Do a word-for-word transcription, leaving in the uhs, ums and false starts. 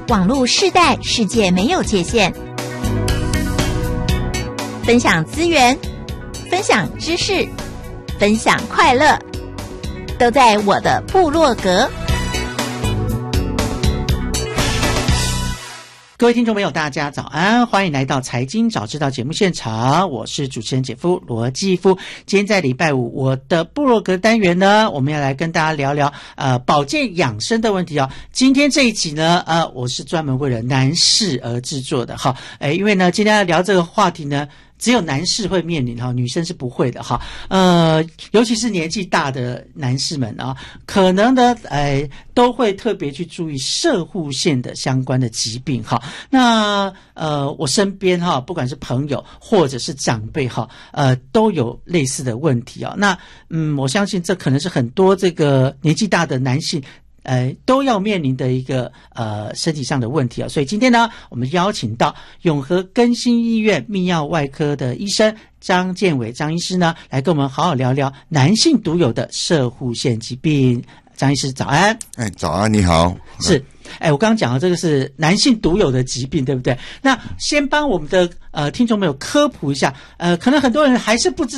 网络世代，世界没有界限。分享资源，分享知识，分享快乐，都在我的部落格。 各位听众朋友大家早安，欢迎来到财经早知道节目现场，我是主持人姐夫罗继夫。今天在礼拜五，我的部落格单元呢，我们要来跟大家聊聊呃保健养生的问题哦。今天这一集呢呃我是专门为了男士而制作的哈，诶因为呢今天要聊这个话题呢只有男士会面临哈，女生是不会的哈。呃，尤其是年纪大的男士们啊，可能呢，呃，都会特别去注意摄护腺的相关的疾病哈。那呃，我身边哈，不管是朋友或者是长辈哈，呃，都有类似的问题啊。那嗯，我相信这可能是很多这个年纪大的男性。呃，都要面临的一个呃身体上的问题啊，所以今天呢，我们邀请到永和更新医院泌尿外科的医生张建伟张医师呢，来跟我们好好聊聊男性独有的摄护腺疾病。张医师早安。 哎，早安，你好。 是，哎，我刚刚讲的这个是男性独有的疾病，对不对？那先帮我们的呃听众朋友科普一下，呃，可能很多人还是不知